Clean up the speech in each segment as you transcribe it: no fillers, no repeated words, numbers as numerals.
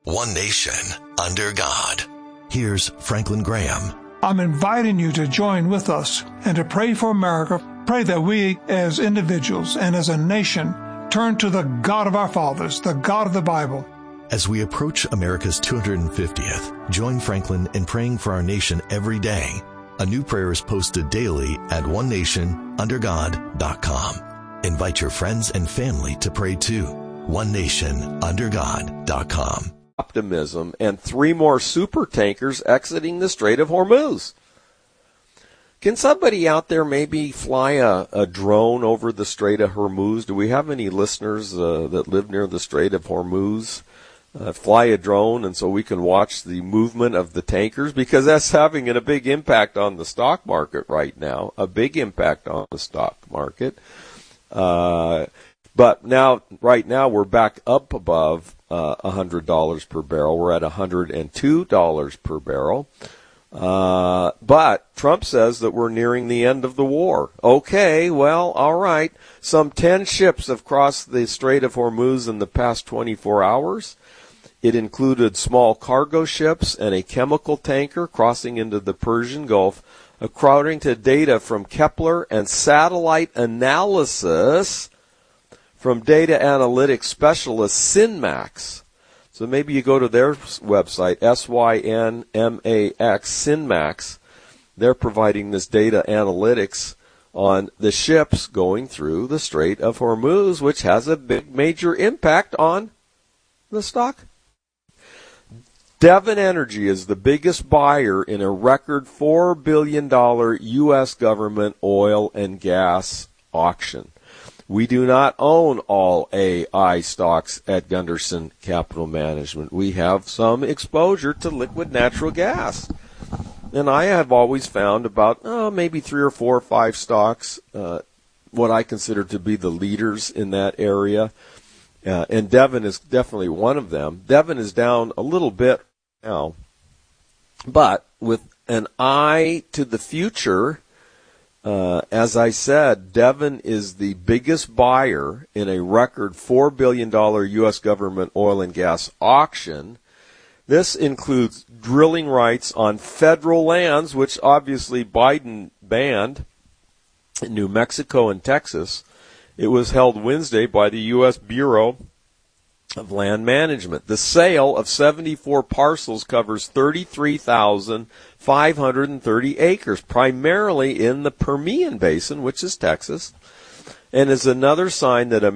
One nation, under God. Here's Franklin Graham. I'm inviting you to join with us and to pray for America. Pray that we as individuals and as a nation turn to the God of our fathers, the God of the Bible. As we approach America's 250th, join Franklin in praying for our nation every day. A new prayer is posted daily at onenationundergod.com. Invite your friends and family to pray too. onenationundergod.com. Optimism and 3 more super tankers exiting the Strait of Hormuz. Can somebody out there maybe fly a drone over the Strait of Hormuz? Do we have any listeners that live near the Strait of Hormuz? Fly a drone, and so we can watch the movement of the tankers, because that's having a big impact on the stock market right now, a big impact on the stock market. But right now we're back up above $100 per barrel. We're at $102 per barrel. But Trump says that we're nearing the end of the war. Okay, well, all right. Some 10 ships have crossed the Strait of Hormuz in the past 24 hours. It included small cargo ships and a chemical tanker crossing into the Persian Gulf, according to data from Kepler and satellite analysis from data analytics specialist Synmax. So maybe you go to their website, SYNMAX, Synmax. They're providing this data analytics on the ships going through the Strait of Hormuz, which has a big major impact on the stock. Devon Energy is the biggest buyer in a record $4 billion U.S. government oil and gas auction. We do not own all AI stocks at Gunderson Capital Management. We have some exposure to liquid natural gas. And I have always found about maybe 3 or 4 or 5 stocks, what I consider to be the leaders in that area. And Devon is definitely one of them. Devon is down a little bit now, but with an eye to the future, as I said, Devon is the biggest buyer in a record $4 billion U.S. government oil and gas auction. This includes drilling rights on federal lands, which obviously Biden banned in New Mexico and Texas. It was held Wednesday by the U.S. Bureau of Land Management. The sale of 74 parcels covers 33,530 acres, primarily in the Permian Basin, which is Texas, and is another sign that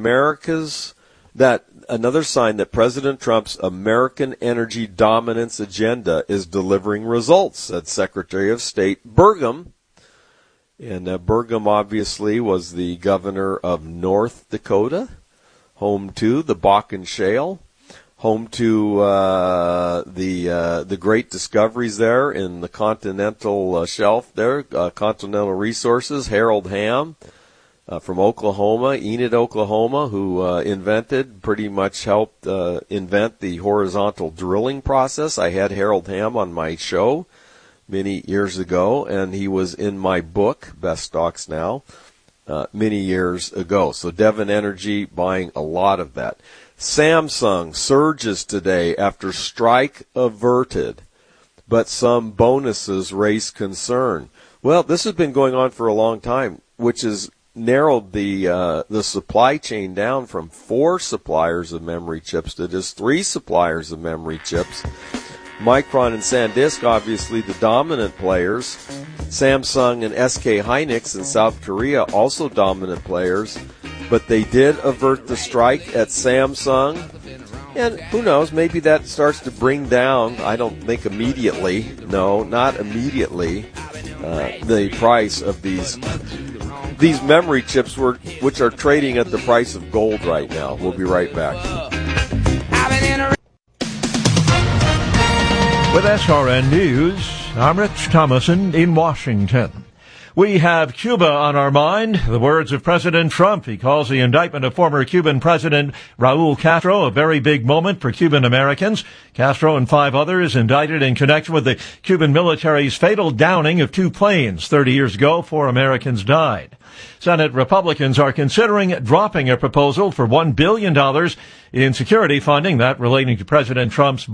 President Trump's American energy dominance agenda is delivering results, said Secretary of State Burgum. And Burgum obviously was the governor of North Dakota, home to the Bakken Shale, home to the great discoveries there in the continental shelf there, Continental Resources, Harold Hamm from Oklahoma, Enid, Oklahoma, who pretty much helped invent the horizontal drilling process. I had Harold Hamm on my show many years ago, and he was in my book, Best Stocks Now, many years ago. So Devon Energy buying a lot of that. Samsung surges today after strike averted, but some bonuses raise concern. Well, this has been going on for a long time, which has narrowed the supply chain down from 4 suppliers of memory chips to just 3 suppliers of memory chips. Micron and SanDisk, obviously the dominant players. Samsung and SK Hynix in South Korea, also dominant players. But they did avert the strike at Samsung. And who knows, maybe that starts to bring down, I don't think immediately, no, not immediately, the price of these memory chips, which are trading at the price of gold right now. We'll be right back. With SRN News, I'm Rich Thomason in Washington. We have Cuba on our mind. The words of President Trump. He calls the indictment of former Cuban President Raul Castro a very big moment for Cuban Americans. Castro and 5 others indicted in connection with the Cuban military's fatal downing of 2 planes 30 years ago. 4 Americans died. Senate Republicans are considering dropping a proposal for $1 billion in security funding, that relating to President Trump's